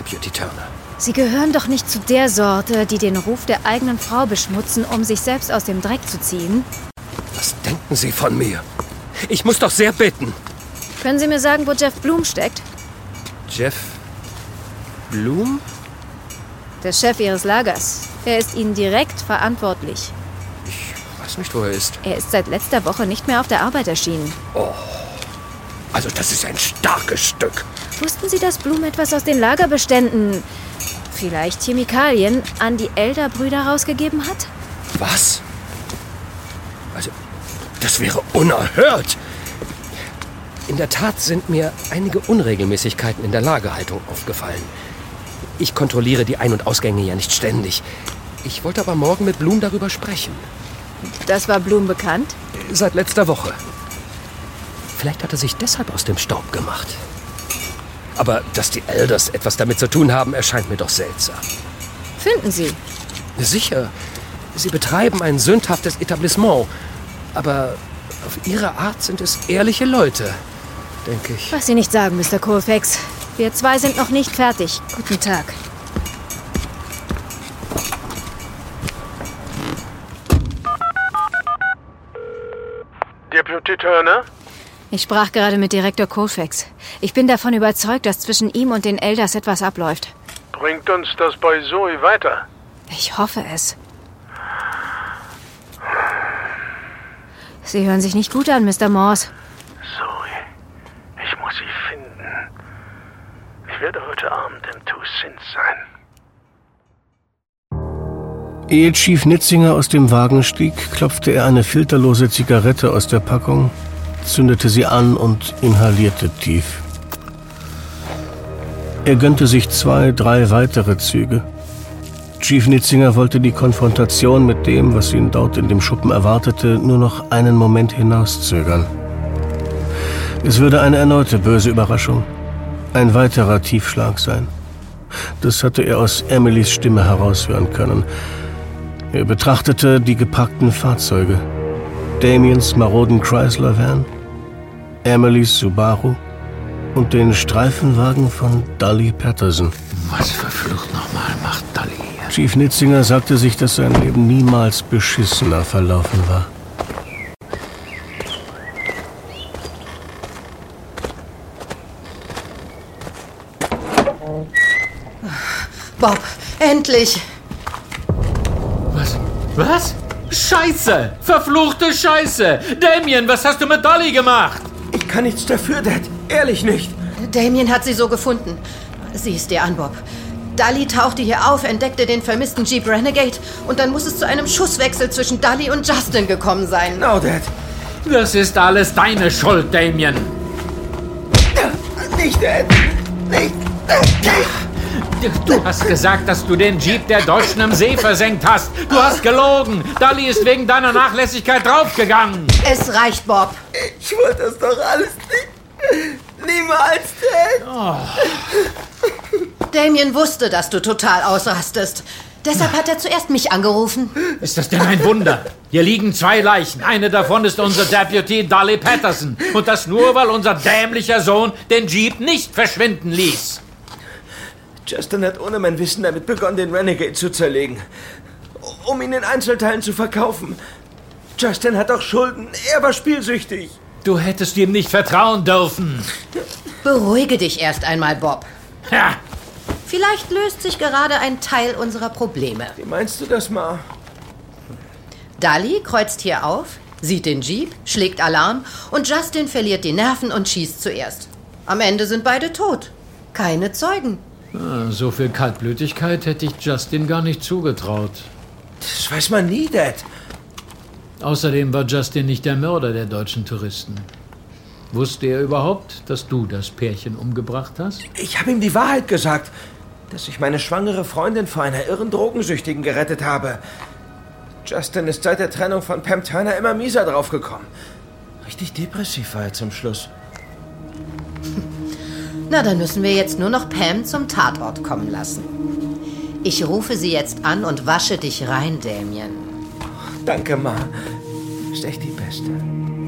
Deputy Turner. Sie gehören doch nicht zu der Sorte, die den Ruf der eigenen Frau beschmutzen, um sich selbst aus dem Dreck zu ziehen. Was denken Sie von mir? Ich muss doch sehr bitten. Können Sie mir sagen, wo Jeff Bloom steckt? Jeff Bloom? Der Chef Ihres Lagers. Er ist Ihnen direkt verantwortlich. Ich weiß nicht, wo er ist. Er ist seit letzter Woche nicht mehr auf der Arbeit erschienen. Oh, also das ist ein starkes Stück. Wussten Sie, dass Bloom etwas aus den Lagerbeständen, vielleicht Chemikalien, an die Elder-Brüder rausgegeben hat? Was? Also, das wäre unerhört. In der Tat sind mir einige Unregelmäßigkeiten in der Lagerhaltung aufgefallen. Ich kontrolliere die Ein- und Ausgänge ja nicht ständig. Ich wollte aber morgen mit Bloom darüber sprechen. Das war Bloom bekannt? Seit letzter Woche. Vielleicht hat er sich deshalb aus dem Staub gemacht. Aber dass die Elders etwas damit zu tun haben, erscheint mir doch seltsam. Finden Sie? Sicher. Sie betreiben ein sündhaftes Etablissement. Aber auf ihre Art sind es ehrliche Leute, denke ich. Was Sie nicht sagen, Mr. Colfax. Wir zwei sind noch nicht fertig. Guten Tag. Deputy Turner? Ich sprach gerade mit Direktor Colfax. Ich bin davon überzeugt, dass zwischen ihm und den Elders etwas abläuft. Bringt uns das bei Zoe weiter? Ich hoffe es. Sie hören sich nicht gut an, Mr. Morse. Zoe, ich muss sie finden. Ich werde heute Abend im Two Sins sein. Ehe Chief Nitzinger aus dem Wagen stieg, klopfte er eine filterlose Zigarette aus der Packung, zündete sie an und inhalierte tief. Er gönnte sich 2, 3 weitere Züge. Chief Nitzinger wollte die Konfrontation mit dem, was ihn dort in dem Schuppen erwartete, nur noch einen Moment hinauszögern. Es würde eine erneute böse Überraschung, ein weiterer Tiefschlag sein. Das hatte er aus Emilys Stimme heraushören können. Er betrachtete die geparkten Fahrzeuge. Damiens maroden Chrysler-Van, Emilys Subaru und den Streifenwagen von Dolly Patterson. Was verflucht nochmal macht Dolly hier? Chief Nitzinger sagte sich, dass sein Leben niemals beschissener verlaufen war. Bob, endlich! Was? Scheiße! Verfluchte Scheiße! Damien, was hast du mit Dolly gemacht? Ich kann nichts dafür, Dad. Ehrlich nicht. Damien hat sie so gefunden. Sieh es dir an, Bob. Dolly tauchte hier auf, entdeckte den vermissten Jeep Renegade und dann muss es zu einem Schusswechsel zwischen Dolly und Justin gekommen sein. No, Dad. Das ist alles deine Schuld, Damien. Nicht, Dad. Nicht. Du hast gesagt, dass du den Jeep der Deutschen im See versenkt hast. Du hast gelogen. Dolly ist wegen deiner Nachlässigkeit draufgegangen. Es reicht, Bob. Ich wollte das doch alles nicht. Niemals, Dad. Oh. Damien wusste, dass du total ausrastest. Deshalb hat er zuerst mich angerufen. Ist das denn ein Wunder? Hier liegen 2 Leichen. Eine davon ist unser Deputy Dolly Patterson. Und das nur, weil unser dämlicher Sohn den Jeep nicht verschwinden ließ. Justin hat ohne mein Wissen damit begonnen, den Renegade zu zerlegen. Um ihn in Einzelteilen zu verkaufen. Justin hat auch Schulden. Er war spielsüchtig. Du hättest ihm nicht vertrauen dürfen. Beruhige dich erst einmal, Bob. Ha! Vielleicht löst sich gerade ein Teil unserer Probleme. Wie meinst du das, Ma? Dolly kreuzt hier auf, sieht den Jeep, schlägt Alarm und Justin verliert die Nerven und schießt zuerst. Am Ende sind beide tot. Keine Zeugen. So viel Kaltblütigkeit hätte ich Justin gar nicht zugetraut. Das weiß man nie, Dad. Außerdem war Justin nicht der Mörder der deutschen Touristen. Wusste er überhaupt, dass du das Pärchen umgebracht hast? Ich habe ihm die Wahrheit gesagt, dass ich meine schwangere Freundin vor einer irren Drogensüchtigen gerettet habe. Justin ist seit der Trennung von Pam Turner immer mieser draufgekommen. Richtig depressiv war er zum Schluss. Na, dann müssen wir jetzt nur noch Pam zum Tatort kommen lassen. Ich rufe sie jetzt an und wasche dich rein, Damien. Danke, Ma. Du bist echt die Beste.